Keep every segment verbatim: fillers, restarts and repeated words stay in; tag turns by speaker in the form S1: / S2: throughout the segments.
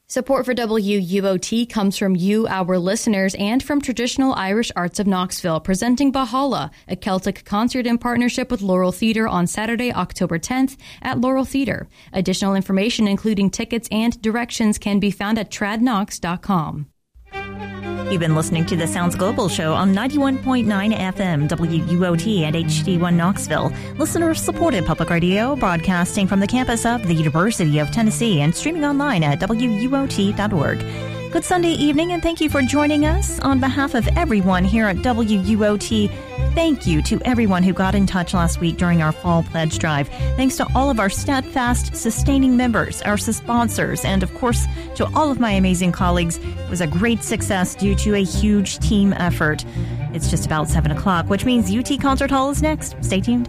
S1: Support for W U O T comes from you, our listeners, and from Traditional Irish Arts of Knoxville, presenting Bahala, a Celtic concert in partnership with Laurel Theatre on Saturday, October tenth at Laurel Theatre. Additional information, including tickets and directions, can be found at tradnox dot com.
S2: You've been listening to the Sounds Global Show on ninety-one point nine F M, W U O T and H D one Knoxville. Listener-supported public radio broadcasting from the campus of the University of Tennessee and streaming online at W U O T dot org. Good Sunday evening, and thank you for joining us. On behalf of everyone here at W U O T, thank you to everyone who got in touch last week during our Fall Pledge Drive. Thanks to all of our steadfast, sustaining members, our sponsors, and of course, to all of my amazing colleagues. It was a great success due to a huge team effort. It's just about seven o'clock, which means U T Concert Hall is next. Stay tuned.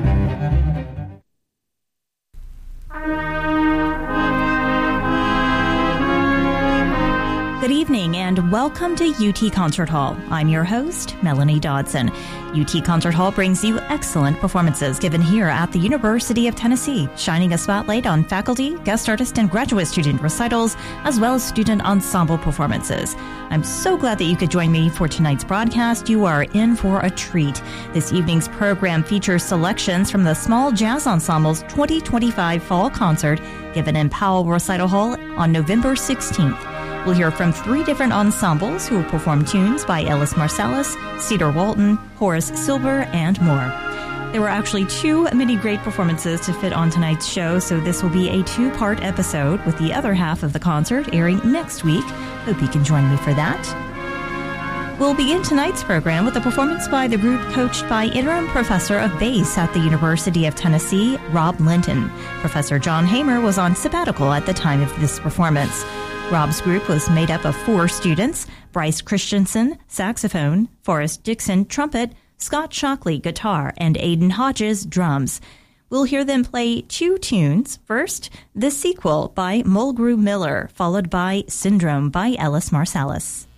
S2: Good evening and welcome to U T Concert Hall. I'm your host, Melanie Dodson. U T Concert Hall brings you excellent performances given here at the University of Tennessee, shining a spotlight on faculty, guest artist, and graduate student recitals, as well as student ensemble performances. I'm so glad that you could join me for tonight's broadcast. You are in for a treat. This evening's program features selections from the Small Jazz Ensemble's twenty twenty-five Fall Concert given in Powell Recital Hall on November sixteenth. We'll hear from three different ensembles who will perform tunes by Ellis Marsalis, Cedar Walton, Horace Silver, and more. There were actually too many great performances to fit on tonight's show, so this will be a two-part episode with the other half of the concert airing next week. Hope you can join me for that. We'll begin tonight's program with a performance by the group coached by Interim Professor of Bass at the University of Tennessee, Rob Linton. Professor John Hamer was on sabbatical at the time of this performance. Rob's group was made up of four students: Bryce Christensen, saxophone; Forrest Dixon, trumpet; Scott Shockley, guitar; and Aidan Hodges, drums. We'll hear them play two tunes. First, The Sequel by Mulgrew Miller, followed by Syndrome by Ellis Marsalis.